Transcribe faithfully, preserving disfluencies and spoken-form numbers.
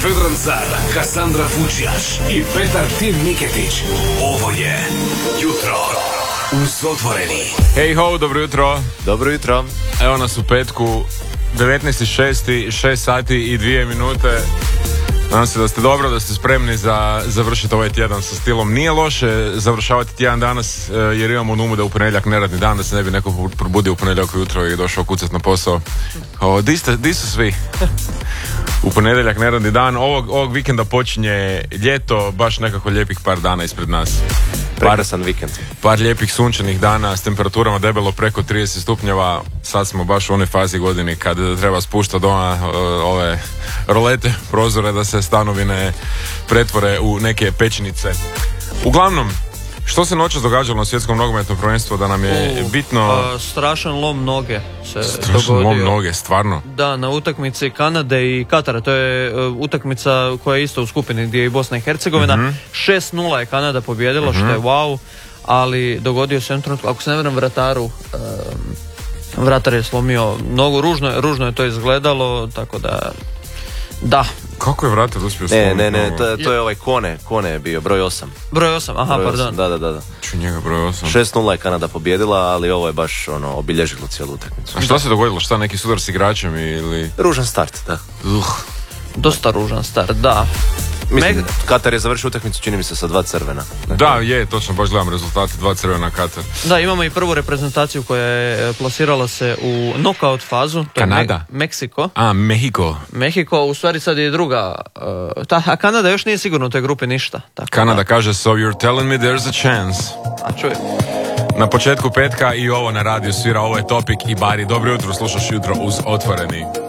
Vedran Car, Kassandra Fučijaš i Petar Tim Niketić. Ovo je Jutro uz Otvoreni. Hej ho, dobro jutro. Dobro jutro. Evo nas u petku, devetnaesti šesti, šest sati i dvije minute. Nadam se da ste dobro, da ste spremni za završiti ovaj tjedan sa stilom. Nije loše završavati tjedan danas, jer imamo na umu da u ponedjeljak neradni dan, da se ne bi neko probudio u ponedjeljak ujutro i došao kucat na posao. O, di, ste, di su svi? U ponedjeljak neradni dan. Ovog, ovog vikenda počinje ljeto, baš nekako lijepih par dana ispred nas. Prekrasan vikend. Par lijepih sunčanih dana s temperaturama debelo preko trideset stupnjeva. Sad smo baš u onoj fazi godini kad treba spuštati doma uh, ove rolete, prozore da se stanovi ne pretvore u neke pećnice. Uglavnom, što se noćas događalo na svjetskom nogometnom prvenstvu da nam je U, bitno... A, strašan lom noge se strašan dogodio. lom noge, stvarno. Da, na utakmici Kanade i Katara, to je uh, utakmica koja je isto u skupini gdje je i Bosna i Hercegovina. Mm-hmm. šest nula je Kanada pobjedila, mm-hmm. što je wow, ali dogodio se jednom trenutku, ako se ne vjerujem vrataru, um, vratar je slomio nogu, ružno, ružno je to izgledalo, tako da, da. Kako je vratar uspio Ne, slomiti ne, ne, nogu? to, to je ovaj Kone, Kone je bio, broj osam. Broj osam, aha, Broj pardon. osam, da, da, da, da. Ču njega broj osam. šest nula je Kanada pobjedila, ali ovo je baš ono, obilježilo cijelu utakmicu. A šta se dogodilo? Šta, neki sudar s igračem ili... Ružan start, da. Uh. Dosta ružan start, da. Mislim, Meg- Katar je završio utakmicu, čini mi se, sa dva crvena. Da, je, točno, baš gledam rezultate, dva crvena Katar. Da, imamo i prvu reprezentaciju koja je plasirala se u knockout fazu. To Kanada. je Me- Meksiko. A, Mehiko. Mehiko, u stvari sad je druga. Uh, ta, a Kanada još nije sigurno u toj grupi ništa. Tako Kanada da, kaže, so you're telling me there's a chance. a čuj. Na početku petka i ovo na radiju svira, ovo je Topik i Bari. Dobro jutro, slušaš Jutro uz Otvoreni.